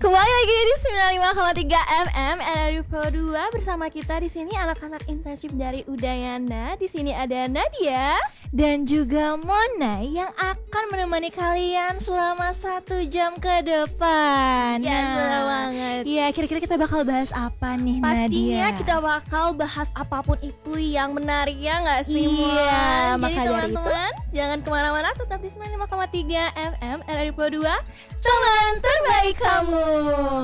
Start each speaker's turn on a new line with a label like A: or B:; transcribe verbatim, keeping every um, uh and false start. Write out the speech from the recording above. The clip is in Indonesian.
A: Kembali lagi di sembilan puluh lima koma tiga F M R R I Pro dua bersama kita di sini anak-anak internship dari Udayana. Di sini ada Nadia
B: dan juga Mona yang akan menemani kalian selama satu jam ke depan.
A: Ya, seru banget.
B: Iya, kira-kira kita bakal bahas apa nih,
A: Pastinya
B: Nadia?
A: kita bakal bahas apapun itu yang menarik, ya nggak sih,
B: Iya,
A: Mon? Jadi
B: maka dari
A: teman-teman jangan kemana-mana, tetap di sembilan puluh lima koma tiga F M R R I Pro dua, teman terbaik kamu.